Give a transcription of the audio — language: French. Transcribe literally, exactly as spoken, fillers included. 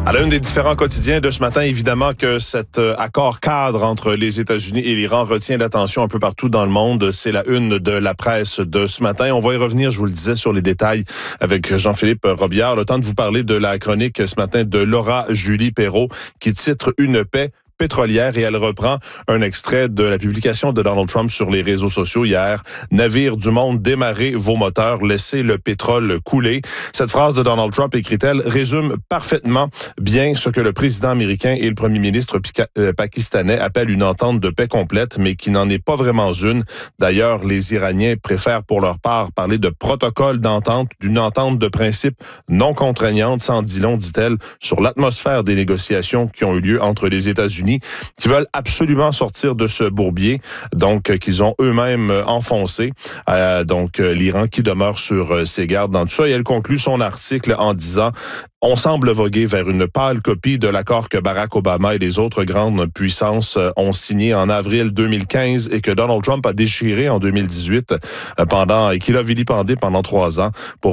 À l'une des différents quotidiens de ce matin, évidemment que cet accord cadre entre les États-Unis et l'Iran retient l'attention un peu partout dans le monde. C'est la une de la presse de ce matin. On va y revenir, je vous le disais, sur les détails avec Jean-Philippe Robillard. Le temps de vous parler de la chronique ce matin de Laura Julie Perrault qui titre « Une paix pétrolière » et elle reprend un extrait de la publication de Donald Trump sur les réseaux sociaux hier. « Navires du monde, démarrez vos moteurs, laissez le pétrole couler ». Cette phrase de Donald Trump, écrit-elle, résume parfaitement bien ce que le président américain et le premier ministre euh, pakistanais appellent une entente de paix complète, mais qui n'en est pas vraiment une. D'ailleurs, les Iraniens préfèrent pour leur part parler de protocole d'entente, d'une entente de principe non contraignante, sans dit long, dit-elle, sur l'atmosphère des négociations qui ont eu lieu entre les États-Unis, qui veulent absolument sortir de ce bourbier, donc euh, qu'ils ont eux-mêmes euh, enfoncé. Euh, donc euh, l'Iran qui demeure sur euh, ses gardes dans tout ça. Et elle conclut son article en disant « On semble voguer vers une pâle copie de l'accord que Barack Obama et les autres grandes puissances euh, ont signé en avril deux mille quinze et que Donald Trump a déchiré en deux mille dix-huit euh, pendant et qu'il a vilipendé pendant trois ans pour